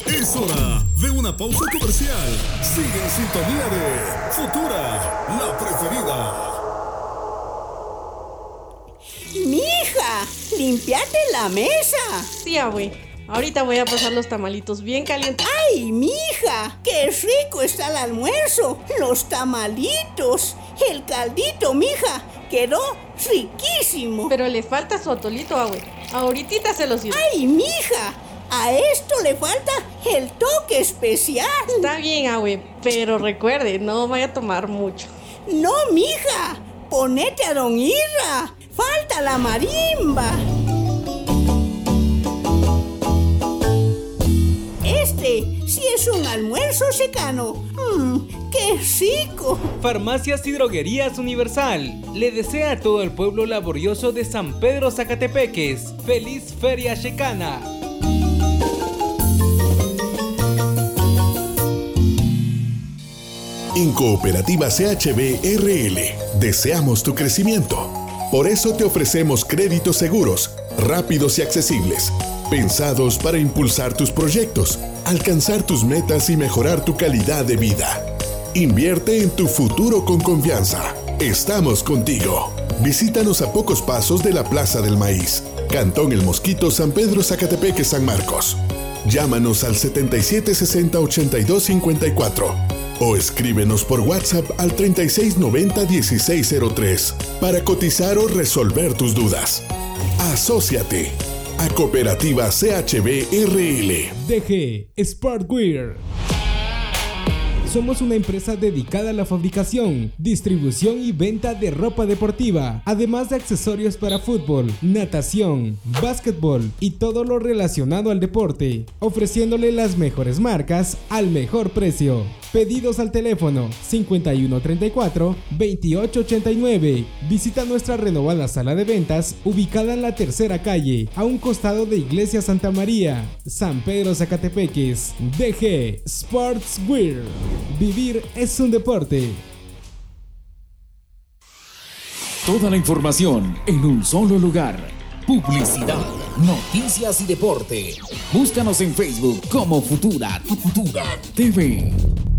Es hora de una pausa comercial. Sigue en sintonía de Futura, la preferida. Mija, limpiate la mesa. Sí, abue. Ahorita voy a pasar los tamalitos bien calientes. ¡Ay, mija! ¡Qué rico está el almuerzo! Los tamalitos, el caldito, mija, quedó riquísimo. Pero le falta su atolito, abue. Ahorita se lo sirvo. ¡Ay, mija! A esto le falta el toque especial. Está bien, abue, pero recuerde, no vaya a tomar mucho. No, mija, ponete a don Irra. Falta la marimba. Sí es un almuerzo secano. ¡Qué rico! Farmacias y Droguerías Universal le desea a todo el pueblo laborioso de San Pedro Zacatepeques ¡feliz Feria Checana! En Cooperativa CHB RL deseamos tu crecimiento. Por eso te ofrecemos créditos seguros, rápidos y accesibles, pensados para impulsar tus proyectos, alcanzar tus metas y mejorar tu calidad de vida. Invierte en tu futuro con confianza. Estamos contigo. Visítanos a pocos pasos de la Plaza del Maíz, Cantón El Mosquito, San Pedro Zacatepeques, San Marcos. Llámanos al 7760-8254 o escríbenos por WhatsApp al 3690-1603 para cotizar o resolver tus dudas. Asóciate a Cooperativa CHB RL. DG Sportwear. Somos una empresa dedicada a la fabricación, distribución y venta de ropa deportiva, además de accesorios para fútbol, natación, básquetbol y todo lo relacionado al deporte, ofreciéndole las mejores marcas al mejor precio. Pedidos al teléfono 5134-2889. Visita nuestra renovada sala de ventas ubicada en la tercera calle, a un costado de Iglesia Santa María, San Pedro Zacatepeques. DG Sportswear. Vivir es un deporte. Toda la información en un solo lugar. Publicidad, noticias y deporte. Búscanos en Facebook como Futura TV.